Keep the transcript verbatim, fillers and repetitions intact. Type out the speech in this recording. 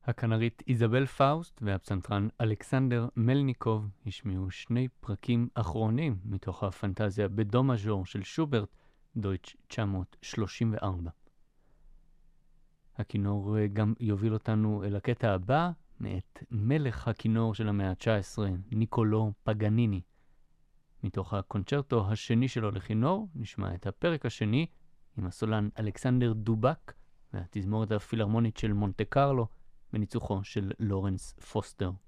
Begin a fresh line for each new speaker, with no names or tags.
הכנרית איזבל פאוסט והפסנתרן אלכסנדר מלניקוב השמיעו שני פרקים אחרונים מתוך הפנטזיה בדו מז'ור של שוברט, דויטש תשע מאות שלושים וארבע. הכינור גם יוביל אותנו אל הקטע הבא מאת מלך הכינור של המאה ה-תשע עשרה, ניקולו פגניני. מתוך הקונצ'רטו השני שלו לכינור נשמע את הפרק השני עם הסולן אלכסנדר דובק והתזמורת הפילהרמונית של מונטה קרלו בניצוחו של לורנס פוסטר.